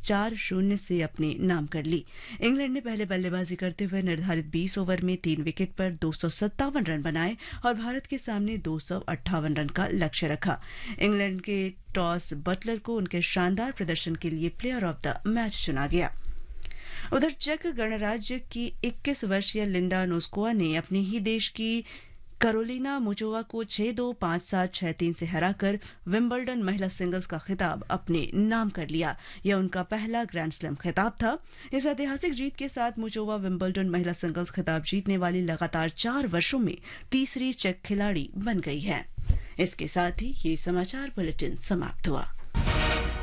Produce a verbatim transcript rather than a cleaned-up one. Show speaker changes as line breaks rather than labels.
चार शून्य से अपने नाम कर ली। इंग्लैंड ने पहले बल्लेबाजी करते हुए निर्धारित बीस ओवर में तीन विकेट पर दो सौ सत्तावन रन बनाए और भारत के सामने दो सौ अट्ठावन रन का लक्ष्य रखा। इंग्लैंड के टॉस बटलर को उनके शानदार प्रदर्शन के लिए प्लेयर ऑफ द मैच चुना गया। उधर चेक गणराज्य की इक्कीस वर्षीय लिंडा नोस्कोवा ने अपने ही देश की कैरोलिना मुचोवा को छह दो, पांच सात, छह तीन से हराकर विंबलडन महिला सिंगल्स का खिताब अपने नाम कर लिया। यह उनका पहला ग्रैंड स्लैम खिताब था। इस ऐतिहासिक जीत के साथ मुचोवा विंबलडन महिला सिंगल्स खिताब जीतने वाली लगातार चार वर्षों में तीसरी चेक खिलाड़ी बन गई है। इसके साथ ही ये समाचार बुलेटिन समाप्त हुआ।